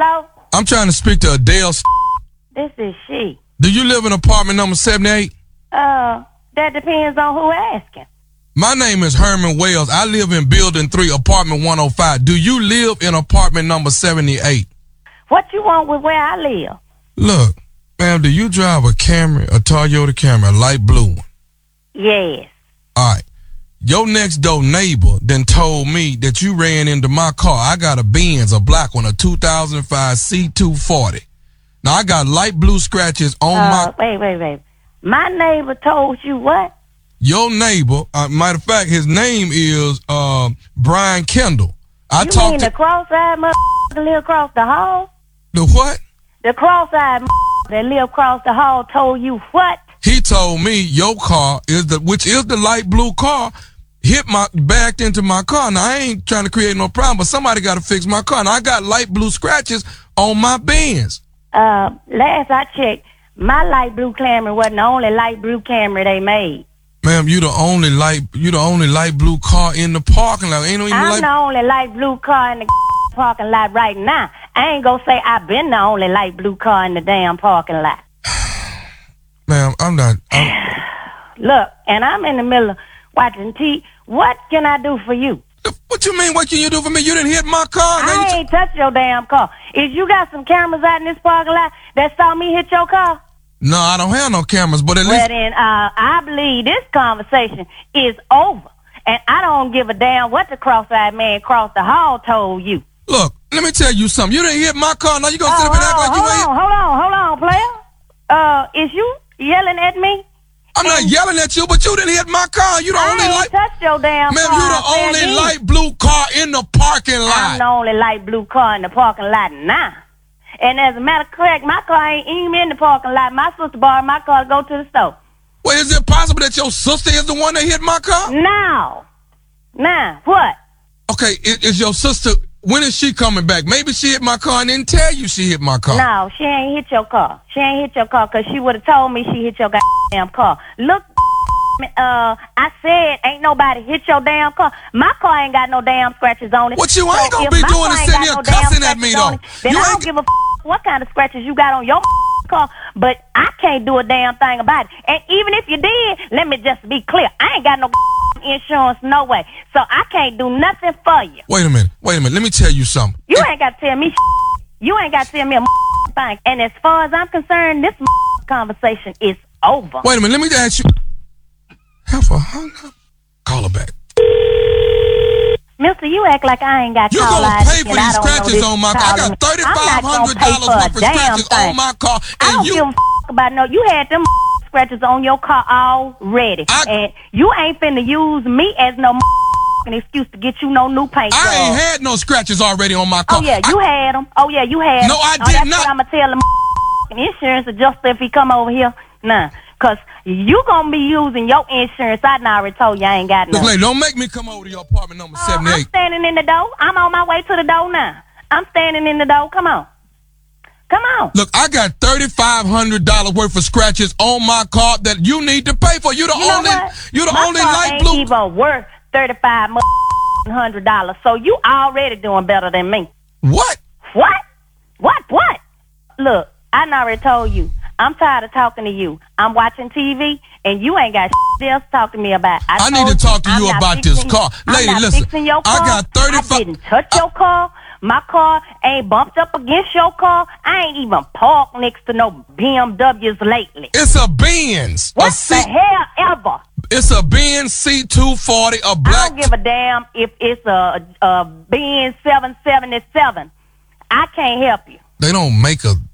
Hello? I'm trying to speak to Adele. This is she. Do you live in apartment number 78? That depends on who asking. My name is Herman Wells. I live in building 3, apartment 105. Do you live in apartment number 78? What you want with where I live? Look, ma'am, do you drive a Camry, a Toyota Camry, a light blue one? Yes. All right. Your next door neighbor then told me that you ran into my car. I got a Benz, a black one, a 2005 C240. Now, I got light blue scratches on my... Wait. My neighbor told you what? Your neighbor, matter of fact, his name is Brian Kendall. You mean the cross-eyed that live across the hall? The what? The cross-eyed that live across the hall told you what? He told me your car, which is the light blue car, backed into my car. Now, I ain't trying to create no problem, but somebody got to fix my car. Now, I got light blue scratches on my Benz. Last I checked, my light blue Camry wasn't the only light blue Camry they made. Ma'am, you the only light blue car in the parking lot. I'm the only light blue car in the parking lot right now. I ain't gonna say I've been the only light blue car in the damn parking lot. Ma'am, I'm not. Look, and I'm in the middle of watching TV. What can I do for you? What you mean, what can you do for me? You didn't hit my car. I ain't touched your damn car. If you got some cameras out in this parking lot that saw me hit your car? No, I don't have no cameras, but at least... Well, then, I believe this conversation is over. And I don't give a damn what the cross-eyed man across the hall told you. Look, let me tell you something. You didn't hit my car. Now you gonna sit up and act like you ain't... Hold on, player. Is you yelling at me? I'm not yelling at you, but you didn't hit my car. You the only light... touch your damn car. Ma'am, you the only light blue car in the parking lot. I'm the only light blue car in the parking lot now. And as a matter of fact, my car ain't even in the parking lot. My sister borrowed my car to go to the store. Well, is it possible that your sister is the one that hit my car? No. Now, what? Okay, is your sister... When is she coming back? Maybe she hit my car and didn't tell you she hit my car. No, she ain't hit your car. She ain't hit your car because she would have told me she hit your goddamn car. Look, I said ain't nobody hit your damn car. My car ain't got no damn scratches on it. What you ain't gonna be doing is sitting here cussing at me, though. Then I don't give a what kind of scratches you got on your car, but I can't do a damn thing about it. And even if you did, let me just be clear. I ain't got no insurance, no way. So I can't do nothing for you. Wait a minute. Let me tell you something. You ain't got to tell me You ain't got to tell me a thing. And as far as I'm concerned, this conversation is over. Wait a minute, let me ask you. Heifer hung up. Call her back. Mister, you act like I ain't got you call gonna pay for these scratches on my car. I got $3,500 worth of scratches on my car. And I don't give a about no. You had them scratches on your car already. And you ain't finna use me as no an excuse to get you no new paint. I ain't had no scratches already on my car. Oh, yeah, you had them. Oh, yeah, you had them. No, I did that's not. What I'm going to tell the insurance adjuster if he come over here. Nah, because you going to be using your insurance. I already told you I ain't got none. Look, lady, don't make me come over to your apartment number 78. I'm standing in the door. I'm on my way to the door now. I'm standing in the door. Come on. Come on. Look, I got $3,500 worth of scratches on my car that you need to pay for. You're the only light blue. Ain't even worth $3,500. So you already doing better than me. What? What? Look, I already told you. I'm tired of talking to you. I'm watching TV, and you ain't got else to talk to me about. I need to talk to you about this car. Lady, listen. Your car. I got 35. I didn't touch your car. My car ain't bumped up against your car. I ain't even parked next to no BMWs lately. It's a Benz. What the hell ever? It's a Benz C240, a black... I don't give a damn if it's a Benz 777. I can't help you. They don't make a